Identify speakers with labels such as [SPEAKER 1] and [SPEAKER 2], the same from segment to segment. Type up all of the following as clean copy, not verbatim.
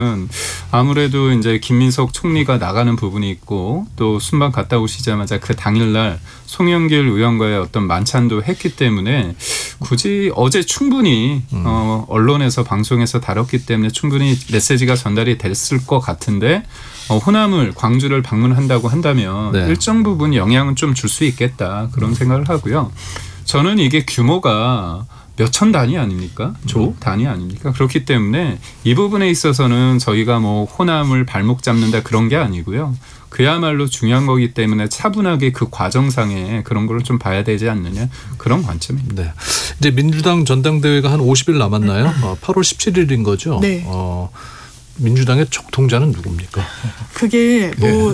[SPEAKER 1] 아무래도 이제 김민석 총리가 나가는 부분이 있고 또 순방 갔다 오시자마자 그 당일날 송영길 의원과의 어떤 만찬도 했기 때문에 굳이 어제 충분히 언론에서 방송에서 다뤘기 때문에 충분히 메시지가 전달이 됐을 것 같은데 호남을 광주를 방문한다고 한다면
[SPEAKER 2] 네.
[SPEAKER 1] 일정 부분 영향은 좀 줄 수 있겠다 그런 생각을 하고요. 저는 이게 규모가 몇천 단위 아닙니까? 조 단위 아닙니까? 그렇기 때문에 이 부분에 있어서는 저희가 뭐 호남을 발목 잡는다 그런 게 아니고요. 그야말로 중요한 거기 때문에 차분하게 그 과정상에 그런 걸 좀 봐야 되지 않느냐 그런 관점입니다.
[SPEAKER 2] 네. 이제 민주당 전당대회가 한 50일 남았나요? 8월 17일인 거죠?
[SPEAKER 3] 네.
[SPEAKER 2] 민주당의 촉통자는 누굽니까?
[SPEAKER 3] 그게 뭐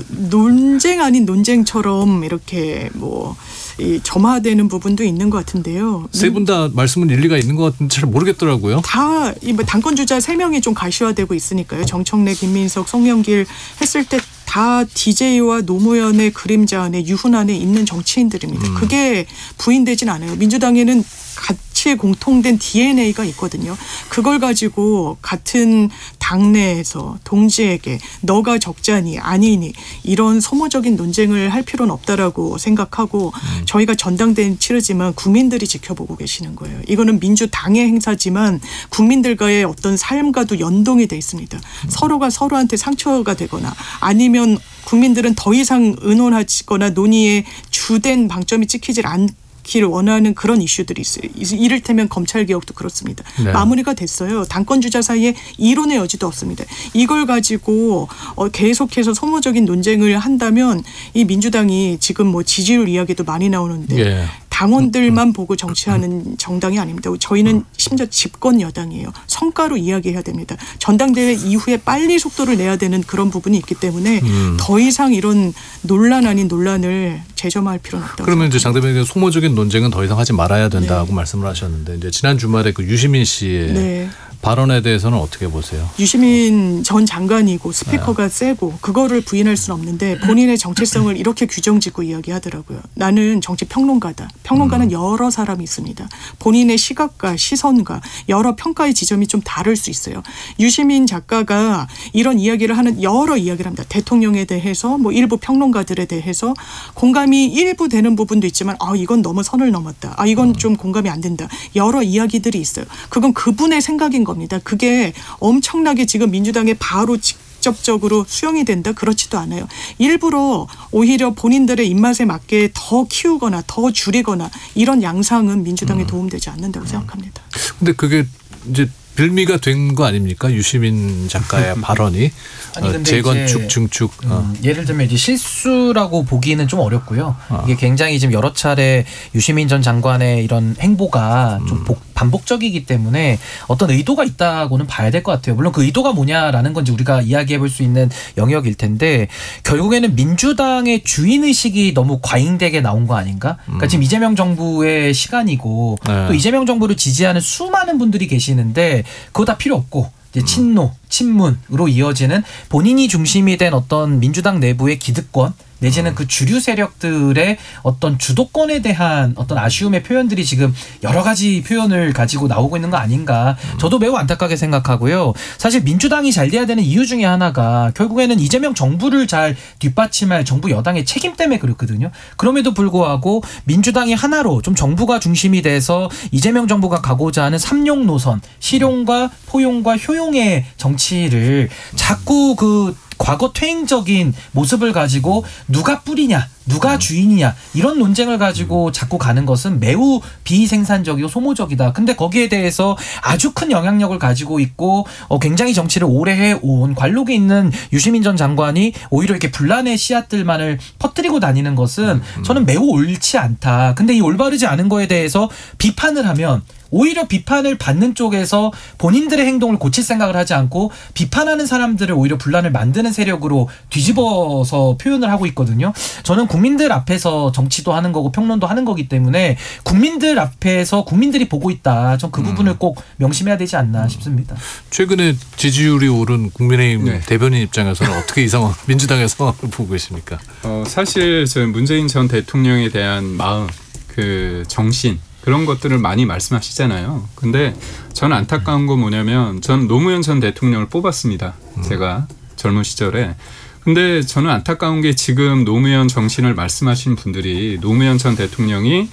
[SPEAKER 3] 논쟁 아닌 논쟁처럼 이렇게 뭐 이 점화되는 부분도 있는 것 같은데요.
[SPEAKER 2] 세 분 다 말씀은 일리가 있는 것 같은데 잘 모르겠더라고요.
[SPEAKER 3] 다 당권 주자 3명이 좀 가시화되고 있으니까요. 정청래, 김민석, 송영길 했을 때 다 DJ와 노무현의 그림자 안에 유훈 안에 있는 정치인들입니다. 그게 부인되진 않아요. 민주당에는 같이 공통된 DNA가 있거든요. 그걸 가지고 같은 당내에서 동지에게 너가 적자니 아니니 이런 소모적인 논쟁을 할 필요는 없다라고 생각하고 저희가 전당대회는 치르지만 국민들이 지켜보고 계시는 거예요. 이거는 민주당의 행사지만 국민들과의 어떤 삶과도 연동이 돼 있습니다. 서로가 서로한테 상처가 되거나 아니면 국민들은 더 이상 의논하거나 논의에 주된 방점이 찍히질 않기를 원하는 그런 이슈들이 있어요. 이를테면 검찰개혁도 그렇습니다.
[SPEAKER 2] 네.
[SPEAKER 3] 마무리가 됐어요. 당권 주자 사이에 이론의 여지도 없습니다. 이걸 가지고 계속해서 소모적인 논쟁을 한다면 이 민주당이 지금 뭐 지지율 이야기도 많이 나오는데 당원들만 보고 정치하는 정당이 아닙니다. 저희는 심지어 집권 여당이에요. 성과로 이야기해야 됩니다. 전당대회 이후에 빨리 속도를 내야 되는 그런 부분이 있기 때문에 더 이상 이런 논란 아닌 논란을 재점화할 필요는 없다고
[SPEAKER 2] 그러면 이제
[SPEAKER 3] 생각합니다.
[SPEAKER 2] 장 대변인 소모적인 논쟁은 더 이상 하지 말아야 된다고 말씀을 하셨는데 이제 지난 주말에 그 유시민 씨의 발언에 대해서는 어떻게 보세요?
[SPEAKER 3] 유시민 전 장관이고 스피커가 세고 그거를 부인할 수는 없는데 본인의 정체성을 이렇게 규정짓고 이야기하더라고요. 나는 정치 평론가다. 평론가는 여러 사람이 있습니다. 본인의 시각과 시선과 여러 평가의 지점이 좀 다를 수 있어요. 유시민 작가가 이런 이야기를 하는 여러 이야기를 합니다. 대통령에 대해서 뭐 일부 평론가들에 대해서 공감이 일부 되는 부분도 있지만 이건 너무 선을 넘었다. 이건 좀 공감이 안 된다. 여러 이야기들이 있어요. 그건 그분의 생각인 겁니다. 그게 엄청나게 지금 민주당에 바로 직접적으로 수용이 된다? 그렇지도 않아요. 일부러 오히려 본인들의 입맛에 맞게 더 키우거나 더 줄이거나 이런 양상은 민주당에 도움되지 않는다고 생각합니다.
[SPEAKER 2] 근데 그게 이제 빌미가 된 거 아닙니까? 유시민 작가의 발언이 재건축, 증축.
[SPEAKER 4] 예를 들면 이제 실수라고 보기는 좀 어렵고요. 이게 굉장히 지금 여러 차례 유시민 전 장관의 이런 행보가 좀 반복적이기 때문에 어떤 의도가 있다고는 봐야 될 것 같아요. 물론 그 의도가 뭐냐라는 건지 우리가 이야기해 볼 수 있는 영역일 텐데 결국에는 민주당의 주인의식이 너무 과잉되게 나온 거 아닌가? 그러니까 지금 이재명 정부의 시간이고 또 이재명 정부를 지지하는 수많은 분들이 계시는데 그거 다 필요 없고 이제 친노, 친문으로 이어지는 본인이 중심이 된 어떤 민주당 내부의 기득권 내지는 그 주류 세력들의 어떤 주도권에 대한 어떤 아쉬움의 표현들이 지금 여러 가지 표현을 가지고 나오고 있는 거 아닌가. 저도 매우 안타깝게 생각하고요. 사실 민주당이 잘 돼야 되는 이유 중에 하나가 결국에는 이재명 정부를 잘 뒷받침할 정부 여당의 책임 때문에 그렇거든요. 그럼에도 불구하고 민주당이 하나로 좀 정부가 중심이 돼서 이재명 정부가 가고자 하는 삼용 노선, 실용과 포용과 효용의 정치를 자꾸 그 과거 퇴행적인 모습을 가지고 누가 뿌리냐 누가 주인이냐 이런 논쟁을 가지고 자꾸 가는 것은 매우 비생산적이고 소모적이다. 근데 거기에 대해서 아주 큰 영향력을 가지고 있고 굉장히 정치를 오래 해온 관록에 있는 유시민 전 장관이 오히려 이렇게 분란의 씨앗들만을 퍼뜨리고 다니는 것은 저는 매우 옳지 않다. 근데 이 올바르지 않은 거에 대해서 비판을 하면 오히려 비판을 받는 쪽에서 본인들의 행동을 고칠 생각을 하지 않고 비판하는 사람들을 오히려 분란을 만드는 세력으로 뒤집어서 표현을 하고 있거든요. 저는 국민들 앞에서 정치도 하는 거고 평론도 하는 거기 때문에 국민들 앞에서 국민들이 보고 있다. 전 그 부분을 꼭 명심해야 되지 않나 싶습니다.
[SPEAKER 2] 최근에 지지율이 오른 국민의힘 대변인 입장에서는 어떻게 이 상황, 민주당의 상황을 보고 계십니까?
[SPEAKER 1] 사실 저는 문재인 전 대통령에 대한 마음, 그 정신 그런 것들을 많이 말씀하시잖아요. 근데 저는 안타까운 건 뭐냐면 전 노무현 전 대통령을 뽑았습니다. 제가 젊은 시절에. 근데 저는 안타까운 게 지금 노무현 정신을 말씀하시는 분들이 노무현 전 대통령이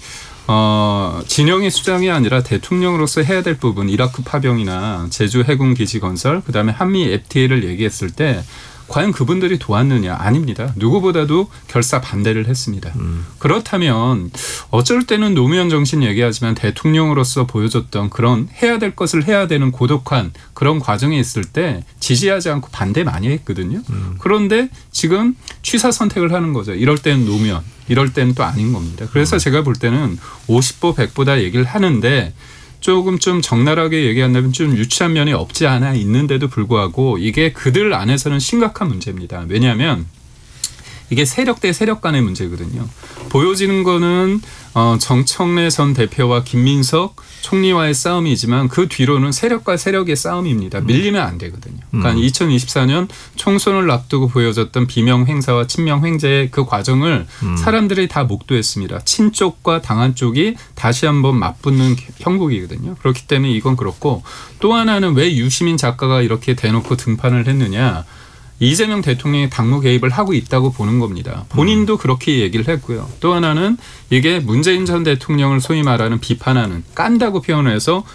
[SPEAKER 1] 진영의 수장이 아니라 대통령으로서 해야 될 부분, 이라크 파병이나 제주 해군기지 건설, 그다음에 한미 FTA를 얘기했을 때 과연 그분들이 도왔느냐? 아닙니다. 누구보다도 결사 반대를 했습니다. 그렇다면 어쩔 때는 노무현 정신 얘기하지만 대통령으로서 보여줬던 그런 해야 될 것을 해야 되는 고독한 그런 과정에 있을 때 지지하지 않고 반대 많이 했거든요. 그런데 지금 취사 선택을 하는 거죠. 이럴 때는 노무현, 이럴 때는 또 아닌 겁니다. 그래서 제가 볼 때는 50보 100보다 얘기를 하는데 조금 좀 적나라하게 얘기한다면 좀 유치한 면이 없지 않아 있는데도 불구하고 이게 그들 안에서는 심각한 문제입니다. 왜냐하면 이게 세력 대 세력 간의 문제거든요. 보여지는 거는 정청래 전 대표와 김민석 총리와의 싸움이지만 그 뒤로는 세력과 세력의 싸움입니다. 밀리면 안 되거든요. 그러니까 2024년 총선을 앞두고 보여졌던 비명 행사와 친명 횡재의 그 과정을 사람들이 다 목도했습니다. 친쪽과 당한 쪽이 다시 한번 맞붙는 형국이거든요. 그렇기 때문에 이건 그렇고 또 하나는 왜 유시민 작가가 이렇게 대놓고 등판을 했느냐. 이재명 대통령이 당무 개입을 하고 있다고 보는 겁니다. 본인도 그렇게 얘기를 했고요. 또 하나는 이게 문재인 전 대통령을 소위 말하는 비판하는 깐다고 표현을 해서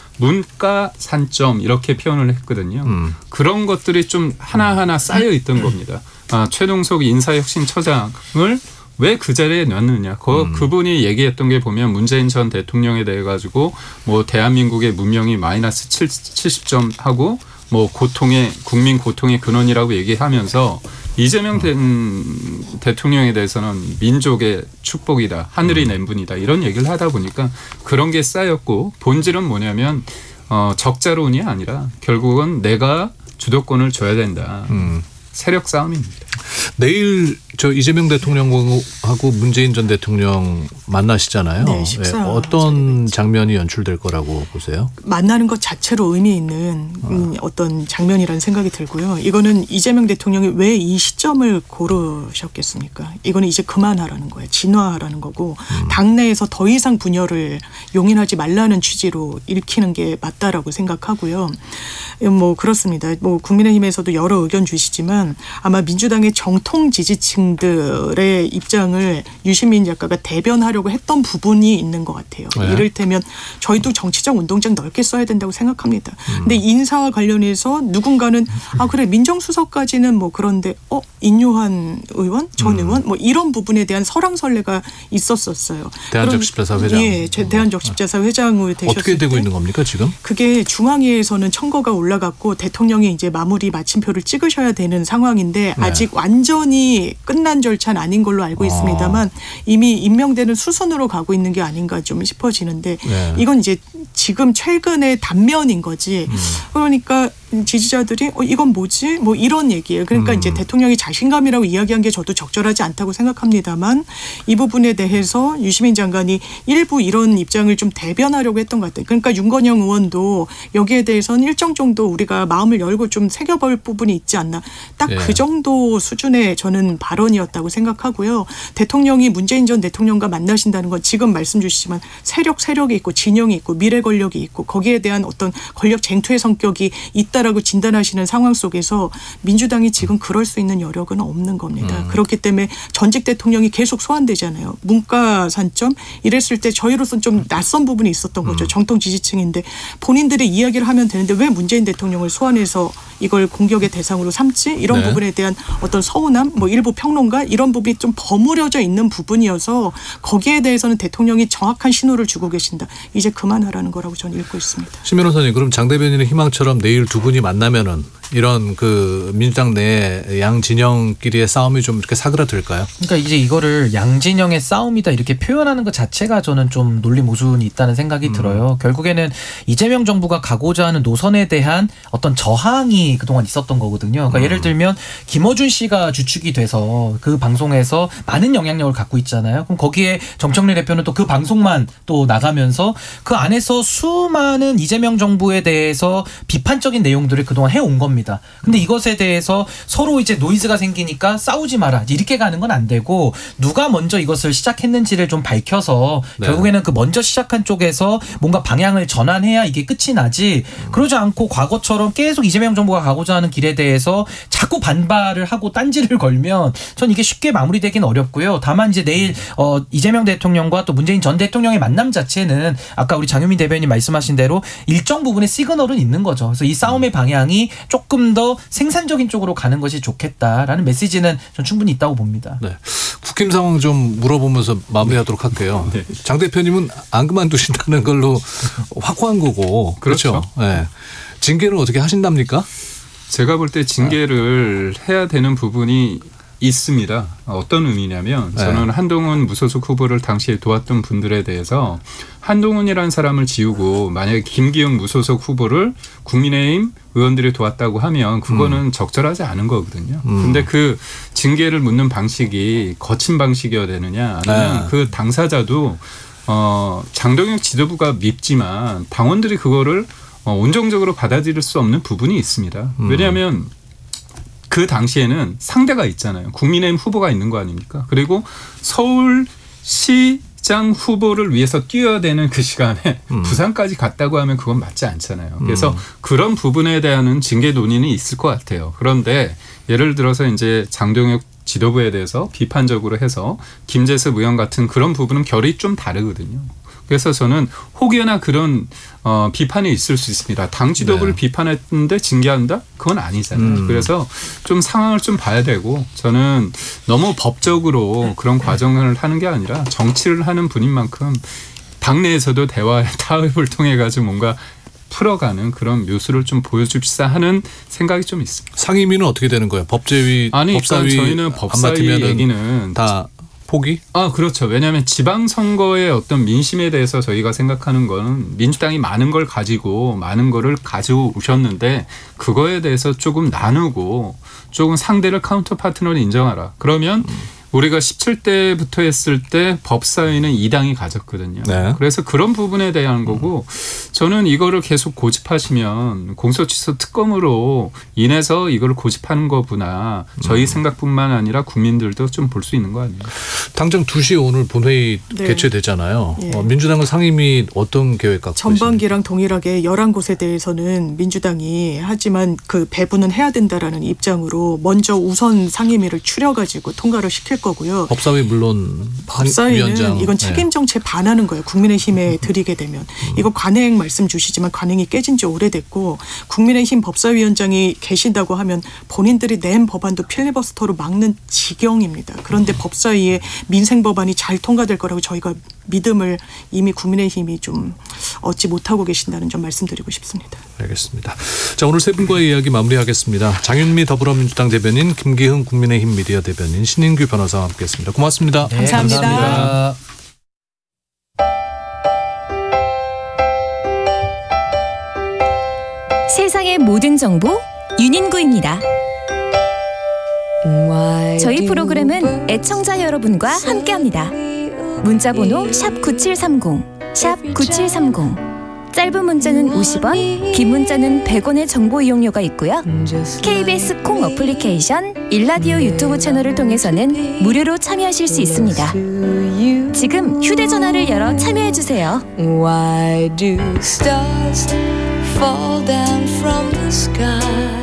[SPEAKER 1] 문과산점 이렇게 표현을 했거든요. 그런 것들이 좀 하나하나 쌓여 있던 겁니다. 최동석 인사혁신처장을 왜 그 자리에 놨느냐. 그분이 얘기했던 게 보면 문재인 전 대통령에 대해 가지고 뭐 대한민국의 문명이 마이너스 70점 하고 뭐 국민 고통의 근원이라고 얘기하면서 이재명 대통령에 대해서는 민족의 축복이다. 하늘이 낸 분이다. 이런 얘기를 하다 보니까 그런 게 쌓였고 본질은 뭐냐면 적자론이 아니라 결국은 내가 주도권을 줘야 된다. 세력 싸움입니다.
[SPEAKER 2] 내일 저 이재명 대통령하고 문재인 전 대통령 만나시잖아요.
[SPEAKER 3] 네, 식사
[SPEAKER 2] 어떤 장면이 연출될 거라고 보세요?
[SPEAKER 3] 만나는 것 자체로 의미 있는 어떤 장면이라는 생각이 들고요. 이거는 이재명 대통령이 왜 이 시점을 고르셨겠습니까? 이거는 이제 그만하라는 거예요. 진화하라는 거고 당내에서 더 이상 분열을 용인하지 말라는 취지로 읽히는 게 맞다라고 생각하고요. 뭐 그렇습니다. 뭐 국민의힘에서도 여러 의견 주시지만 아마 민주당의 정통 지지층들의 입장을 유시민 작가가 대변하려고 했던 부분이 있는 것 같아요.
[SPEAKER 2] 네.
[SPEAKER 3] 이를테면 저희도 정치적 운동장 넓게 써야 된다고 생각합니다. 근데 인사와 관련해서 누군가는 그래 민정수석까지는 뭐 그런데 인요한 의원, 전 의원 뭐 이런 부분에 대한 설왕설래가 있었었어요.
[SPEAKER 2] 대한적십자사 회장.
[SPEAKER 3] 예, 대한적십자사 회장으로 되셨을
[SPEAKER 2] 어떻게 되고
[SPEAKER 3] 때
[SPEAKER 2] 있는 겁니까 지금?
[SPEAKER 3] 그게 중앙위에서는 청거가 올라갔고 대통령이 이제 마무리 마침표를 찍으셔야 되는 상황인데 아직 완전히 끝난 절차는 아닌 걸로 알고 있습니다만 이미 임명되는 수순으로 가고 있는 게 아닌가 좀 싶어지는데 이건 이제 지금 최근의 단면인 거지. 그러니까 지지자들이 이건 뭐지? 뭐 이런 얘기예요. 그러니까 이제 대통령이 자신감이라고 이야기한 게 저도 적절하지 않다고 생각합니다만 이 부분에 대해서 유시민 장관이 일부 이런 입장을 좀 대변하려고 했던 것 같아요. 그러니까 윤건영 의원도 여기에 대해서는 일정 정도 우리가 마음을 열고 좀 새겨볼 부분이 있지 않나. 딱 그 정도 수준의 저는 발언이었다고 생각하고요. 대통령이 문재인 전 대통령과 만나신다는 건 지금 말씀 주시지만 세력이 있고 진영이 있고 미래 권력이 있고 거기에 대한 어떤 권력 쟁투의 성격이 있다라고 진단하시는 상황 속에서 민주당이 지금 그럴 수 있는 여력은 없는 겁니다. 그렇기 때문에 전직 대통령이 계속 소환되잖아요. 문과산점 이랬을 때 저희로서는 좀 낯선 부분이 있었던 거죠. 정통 지지층인데 본인들의 이야기를 하면 되는데 왜 문재인 대통령을 소환해서 이걸 공격의 대상으로 삼지? 이런 부분에 대한 어떤 서운함, 뭐 일부 평론가 이런 부분이 좀 버무려져 있는 부분이어서 거기에 대해서는 대통령이 정확한 신호를 주고 계신다. 이제 그만하라는 거라고 저는 읽고 있습니다.
[SPEAKER 2] 신 변호사님, 그럼 장 대변인의 희망처럼 내일 두 분이 만나면은 이런 그 민주당 내 양 진영끼리의 싸움이 좀 이렇게 사그라들까요?
[SPEAKER 4] 그러니까 이제 이거를 양 진영의 싸움이다 이렇게 표현하는 것 자체가 저는 좀 논리 모순이 있다는 생각이 들어요. 결국에는 이재명 정부가 가고자 하는 노선에 대한 어떤 저항이 그동안 있었던 거거든요. 그러니까 예를 들면 김어준 씨가 주축이 돼서 그 방송에서 많은 영향력을 갖고 있잖아요. 그럼 거기에 정청래 대표는 또 그 방송만 또 나가면서 그 안에서 수많은 이재명 정부에 대해서 비판적인 내용들을 그동안 해온 겁니다. 합니다. 근데 이것에 대해서 서로 이제 노이즈가 생기니까 싸우지 마라 이렇게 가는 건 안 되고 누가 먼저 이것을 시작했는지를 좀 밝혀서
[SPEAKER 2] 네.
[SPEAKER 4] 결국에는 그 먼저 시작한 쪽에서 뭔가 방향을 전환해야 이게 끝이 나지 그러지 않고 과거처럼 계속 이재명 정부가 가고자 하는 길에 대해서 자꾸 반발을 하고 딴지를 걸면 전 이게 쉽게 마무리되긴 어렵고요. 다만 이제 내일 이재명 대통령과 또 문재인 전 대통령의 만남 자체는 아까 우리 장윤민 대변인 말씀하신 대로 일정 부분의 시그널은 있는 거죠. 그래서 이 싸움의 방향이 조금 더 생산적인 쪽으로 가는 것이 좋겠다라는 메시지는 전 충분히 있다고 봅니다.
[SPEAKER 2] 네. 국힘 상황 좀 물어보면서 마무리하도록 할게요.
[SPEAKER 1] 네.
[SPEAKER 2] 장 대표님은 안 그만두신다는 걸로 확고한 거고. 그렇죠. 네. 징계는 어떻게 하신답니까?
[SPEAKER 1] 제가 볼 때 징계를 해야 되는 부분이 있습니다. 어떤 의미냐면 저는 한동훈 무소속 후보를 당시에 도왔던 분들에 대해서 한동훈이라는 사람을 지우고 만약에 김기현 무소속 후보를 국민의힘 의원들이 도왔다고 하면 그거는 적절하지 않은 거거든요. 근데 그 징계를 묻는 방식이 거친 방식이어야 되느냐 아니면 그 당사자도 장동혁 지도부가 밉지만 당원들이 그거를 온정적으로 받아들일 수 없는 부분이 있습니다. 왜냐하면 그 당시에는 상대가 있잖아요. 국민의힘 후보가 있는 거 아닙니까? 그리고 서울시장 후보를 위해서 뛰어야 되는 그 시간에 부산까지 갔다고 하면 그건 맞지 않잖아요. 그래서 그런 부분에 대한 징계 논의는 있을 것 같아요. 그런데 예를 들어서 이제 장동혁 지도부에 대해서 비판적으로 해서 김재섭 의원 같은 그런 부분은 결이 좀 다르거든요. 그래서 저는 혹여나 그런 비판이 있을 수 있습니다. 당 지도부를 비판했는데 징계한다? 그건 아니잖아요. 그래서 좀 상황을 좀 봐야 되고 저는 너무 법적으로 그런 과정을 하는 게 아니라 정치를 하는 분인 만큼 당내에서도 대화 타협을 통해 가지고 뭔가 풀어가는 그런 묘수를 좀 보여줍시다 하는 생각이 좀 있습니다.
[SPEAKER 2] 상임위는 어떻게 되는 거예요? 법제위,
[SPEAKER 1] 아니,
[SPEAKER 2] 법사위
[SPEAKER 1] 그러니까 저희는 법사위 얘기는
[SPEAKER 2] 다 포기?
[SPEAKER 1] 그렇죠. 왜냐하면 지방선거의 어떤 민심에 대해서 저희가 생각하는 건 민주당이 많은 걸 가지고 많은 거를 가져오셨는데 그거에 대해서 조금 나누고 조금 상대를 카운터 파트너를 인정하라. 그러면 우리가 17대부터 했을 때 법사위는 2당이 가졌거든요.
[SPEAKER 2] 네.
[SPEAKER 1] 그래서 그런 부분에 대한 거고 저는 이거를 계속 고집하시면 공소취소 특검으로 인해서 이걸 고집하는 거구나. 저희 생각뿐만 아니라 국민들도 좀 볼 수 있는 거 아니에요.
[SPEAKER 2] 당장 2시에 오늘 본회의 개최되잖아요. 민주당은 상임위 어떤 계획 갖고 계십니까?
[SPEAKER 3] 전반기랑 동일하게 11곳에 대해서는 민주당이 하지만 그 배분은 해야 된다라는 입장으로 먼저 우선 상임위를 추려가지고 통과를 시킬 거고요.
[SPEAKER 2] 법사위 물론
[SPEAKER 3] 법사위는 이건 책임 정치에 반하는 거예요. 국민의힘에 들이게 되면. 이거 관행 말씀 주시지만 관행이 깨진 지 오래됐고 국민의힘 법사위원장이 계신다고 하면 본인들이 낸 법안도 필리버스터로 막는 지경입니다. 그런데 법사위에 민생 법안이 잘 통과될 거라고 저희가 믿음을 이미 국민의힘이 좀 얻지 못하고 계신다는 점 말씀드리고 싶습니다.
[SPEAKER 2] 알겠습니다. 자, 오늘 세 분과의 이야기 마무리하겠습니다. 장윤미 더불어민주당 대변인, 김기흥 국민의힘 미디어 대변인, 신인규 변호사와 함께했습니다. 고맙습니다.
[SPEAKER 4] 네,
[SPEAKER 3] 감사합니다.
[SPEAKER 4] 감사합니다.
[SPEAKER 5] 세상의 모든 정보 윤인구입니다. 저희 프로그램은 애청자 여러분과 함께합니다. 문자번호 샵9730, 샵9730. 짧은 문자는 50원, 긴 문자는 100원의 정보 이용료가 있고요. KBS 콩 어플리케이션, 일라디오 유튜브 채널을 통해서는 무료로 참여하실 수 있습니다. 지금 휴대전화를 열어 참여해주세요.
[SPEAKER 6] Why do stars fall down from the sky?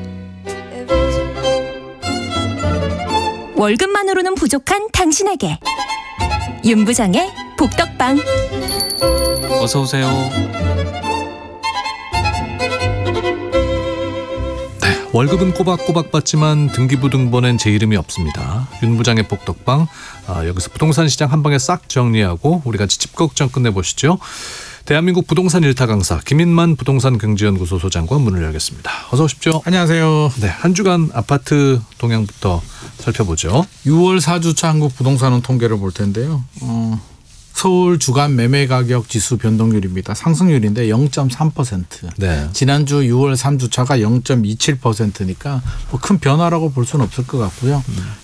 [SPEAKER 5] 월급만으로는 부족한 당신에게 윤부장의 복덕방.
[SPEAKER 7] 어서 오세요.
[SPEAKER 2] 네, 월급은 꼬박꼬박 받지만 등기부등본엔 제 이름이 없습니다. 윤 부장의 복덕방, 여기서 부동산 시장 한 방에 싹 정리하고 우리 같이 집 걱정 끝내보시죠. 대한민국 부동산 일타 강사 김인만 부동산경제연구소 소장과 문을 열겠습니다. 어서 오십시오.
[SPEAKER 8] 안녕하세요.
[SPEAKER 2] 네, 한 주간 아파트 동향부터 살펴보죠.
[SPEAKER 8] 6월 4주차 한국 부동산은 통계를 볼 텐데요. 서울 주간 매매 가격 지수 변동률입니다. 상승률인데 0.3%.
[SPEAKER 2] 네.
[SPEAKER 8] 지난주 6월 3주차가 0.27%니까 뭐 큰 변화라고 볼 수는 없을 것 같고요.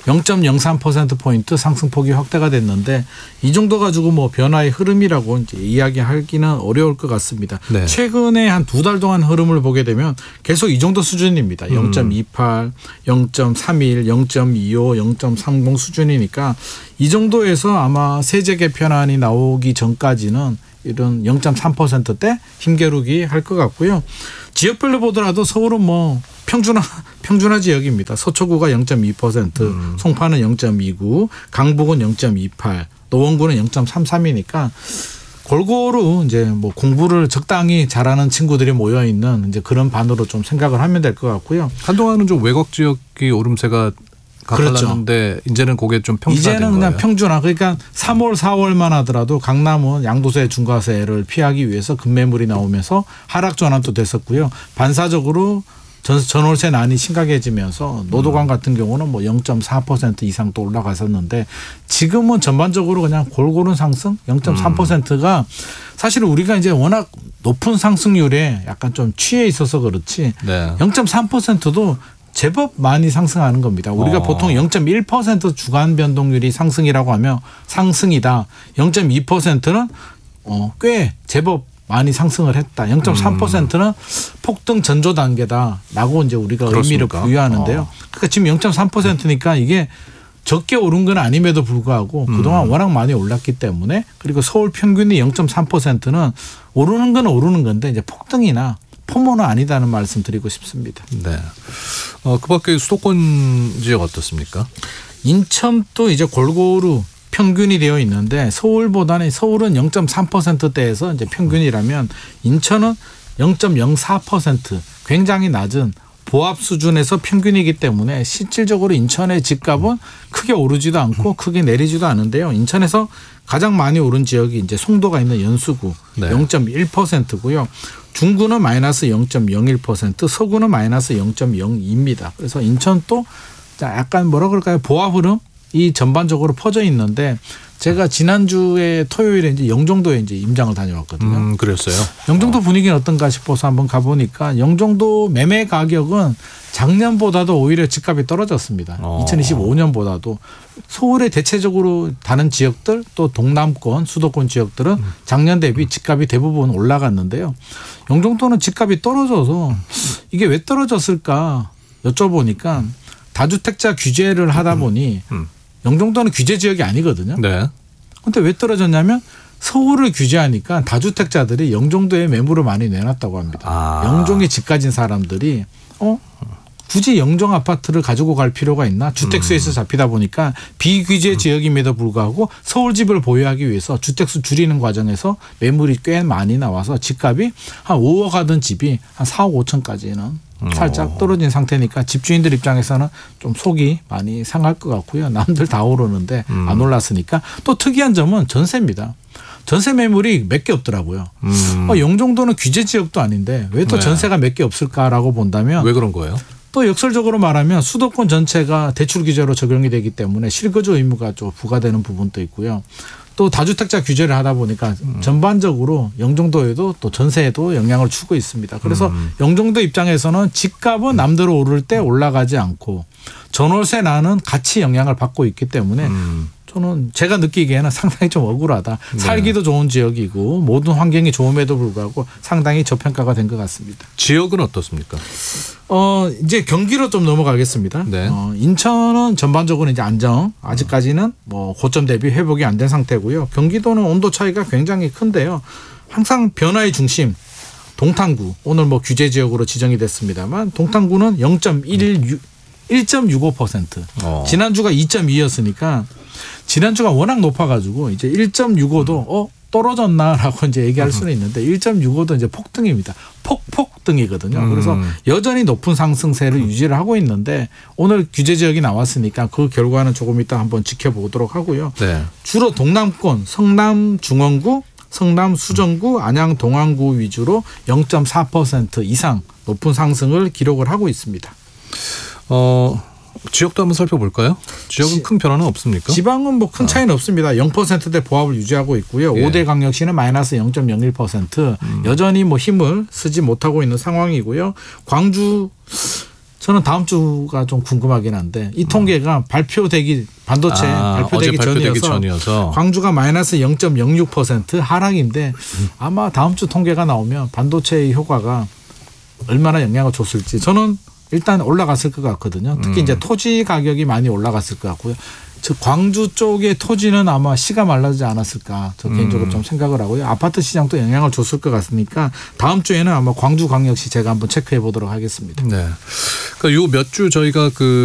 [SPEAKER 8] 0.03%포인트 상승폭이 확대가 됐는데 이 정도 가지고 뭐 변화의 흐름이라고 이제 이야기하기는 어려울 것 같습니다.
[SPEAKER 2] 네.
[SPEAKER 8] 최근에 한 2달 동안 흐름을 보게 되면 계속 이 정도 수준입니다. 0.28, 0.31, 0.25, 0.30 수준이니까 이 정도에서 아마 세제 개편안이 나오기 전까지는 이런 0.3%대 힘겨루기 할 것 같고요. 지역별로 보더라도 서울은 뭐 평준화 지역입니다. 서초구가 0.2%, 송파는 0.29, 강북은 0.28, 노원구는 0.33이니까 골고루 이제 뭐 공부를 적당히 잘하는 친구들이 모여 있는 이제 그런 반으로 좀 생각을 하면 될 것 같고요.
[SPEAKER 2] 한동안은 좀 외곽 지역이 오름세가 가팔랐는데 그렇죠. 이제는 그게 좀 평준화된
[SPEAKER 8] 이제는 그냥
[SPEAKER 2] 거예요.
[SPEAKER 8] 평준화. 그러니까 3월, 4월만 하더라도 강남은 양도세, 중과세를 피하기 위해서 급매물이 나오면서 하락 전환도 됐었고요. 반사적으로 전월세난이 심각해지면서 노도관 같은 경우는 뭐 0.4% 이상 또 올라갔었는데 지금은 전반적으로 그냥 골고루 상승 0.3%가 사실 우리가 이제 워낙 높은 상승률에 약간 좀 취해 있어서 그렇지
[SPEAKER 2] 네.
[SPEAKER 8] 0.3%도 제법 많이 상승하는 겁니다. 우리가 보통 0.1% 주간 변동률이 상승이라고 하면 상승이다. 0.2%는 꽤 제법 많이 상승을 했다. 0.3%는 폭등 전조 단계다라고 이제 우리가
[SPEAKER 2] 그렇습니까?
[SPEAKER 8] 의미를 부여하는데요. 그러니까 지금 0.3%니까 이게 적게 오른 건 아님에도 불구하고 그동안 워낙 많이 올랐기 때문에 그리고 서울 평균이 0.3%는 오르는 건 오르는 건데 이제 폭등이나 포모는 아니다는 말씀 드리고 싶습니다.
[SPEAKER 2] 네. 그 밖에 수도권 지역 어떻습니까?
[SPEAKER 8] 인천도 이제 골고루 평균이 되어 있는데 서울은 0.3%대에서 이제 평균이라면 인천은 0.04% 굉장히 낮은 보합 수준에서 평균이기 때문에 실질적으로 인천의 집값은 크게 오르지도 않고 크게 내리지도 않은데요. 인천에서 가장 많이 오른 지역이 이제 송도가 있는 연수구
[SPEAKER 2] 네.
[SPEAKER 8] 0.1%고요. 중구는 마이너스 0.01%, 서구는 마이너스 0.02입니다. 그래서 인천도 약간 뭐라 그럴까요? 보합 흐름이 전반적으로 퍼져 있는데 제가 지난주에 토요일에 이제 영종도에 이제 임장을 다녀왔거든요.
[SPEAKER 2] 그랬어요.
[SPEAKER 8] 영종도 분위기는 어떤가 싶어서 한번 가보니까 영종도 매매 가격은 작년보다도 오히려 집값이 떨어졌습니다. 2025년보다도 서울의 대체적으로 다른 지역들 또 동남권 수도권 지역들은 작년 대비 집값이 대부분 올라갔는데요. 영종도는 집값이 떨어져서 이게 왜 떨어졌을까 여쭤보니까 다주택자 규제를 하다 보니 영종도는 규제 지역이 아니거든요.
[SPEAKER 2] 네.
[SPEAKER 8] 그런데 왜 떨어졌냐면 서울을 규제하니까 다주택자들이 영종도에 매물을 많이 내놨다고 합니다. 영종에 집 가진 사람들이 굳이 영종 아파트를 가지고 갈 필요가 있나? 주택수에서 잡히다 보니까 비규제 지역임에도 불구하고 서울집을 보유하기 위해서 주택수 줄이는 과정에서 매물이 꽤 많이 나와서 집값이 한 5억 하던 집이 한 4억 5천까지는 살짝 떨어진 상태니까 집주인들 입장에서는 좀 속이 많이 상할 것 같고요. 남들 다 오르는데 안 올랐으니까. 또 특이한 점은 전세입니다. 전세 매물이 몇 개 없더라고요. 영종도는 규제 지역도 아닌데 왜 또 전세가 몇 개 없을까라고 본다면
[SPEAKER 2] 왜 그런 거예요?
[SPEAKER 8] 또 역설적으로 말하면 수도권 전체가 대출 규제로 적용이 되기 때문에 실거주 의무가 좀 부과되는 부분도 있고요. 또 다주택자 규제를 하다 보니까 전반적으로 영종도에도 또 전세에도 영향을 주고 있습니다. 그래서 영종도 입장에서는 집값은 남대로 오를 때 올라가지 않고 전월세 난은 같이 영향을 받고 있기 때문에 저는 제가 느끼기에는 상당히 좀 억울하다.
[SPEAKER 2] 네.
[SPEAKER 8] 살기도 좋은 지역이고 모든 환경이 좋음에도 불구하고 상당히 저평가가 된 것 같습니다.
[SPEAKER 2] 지역은 어떻습니까?
[SPEAKER 8] 이제 경기로 좀 넘어가겠습니다.
[SPEAKER 2] 네.
[SPEAKER 8] 인천은 전반적으로 이제 안정, 아직까지는 뭐 고점 대비 회복이 안 된 상태고요. 경기도는 온도 차이가 굉장히 큰데요. 항상 변화의 중심, 동탄구, 오늘 뭐 규제 지역으로 지정이 됐습니다만 동탄구는 1.65%. 지난주가 2.2였으니까 지난주가 워낙 높아가지고 이제 1.65도 떨어졌나라고 이제 얘기할 수는 있는데 1.65도 이제 폭등입니다. 폭등이거든요. 그래서 여전히 높은 상승세를 유지를 하고 있는데 오늘 규제 지역이 나왔으니까 그 결과는 조금 이따 한번 지켜보도록 하고요.
[SPEAKER 2] 네.
[SPEAKER 8] 주로 동남권, 성남 중원구, 성남 수정구, 안양 동안구 위주로 0.4% 이상 높은 상승을 기록을 하고 있습니다.
[SPEAKER 2] 지역도 한번 살펴볼까요? 지역은 큰 변화는 없습니까?
[SPEAKER 8] 지방은 뭐 큰 차이는 없습니다. 0%대 보합을 유지하고 있고요. 5대 광역시는 마이너스 0.01%. 여전히 뭐 힘을 쓰지 못하고 있는 상황이고요. 광주 저는 다음 주가 좀 궁금하긴 한데 이 통계가 발표되기 반도체 발표되기 전이어서 광주가 마이너스 0.06% 하락인데 아마 다음 주 통계가 나오면 반도체의 효과가 얼마나 영향을 줬을지 저는 일단 올라갔을 것 같거든요. 특히 이제 토지 가격이 많이 올라갔을 것 같고요. 즉 광주 쪽의 토지는 아마 씨가 말라지지 않았을까 저 개인적으로 좀 생각을 하고요. 아파트 시장도 영향을 줬을 것 같으니까 다음 주에는 아마 광주광역시 제가 한번 체크해 보도록 하겠습니다.
[SPEAKER 2] 네. 그러니까 요 몇 주 저희가 그